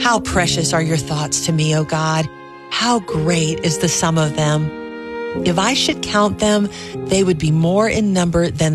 How precious are your thoughts to me, O God. How great is the sum of them. If I should count them, they would be more in number than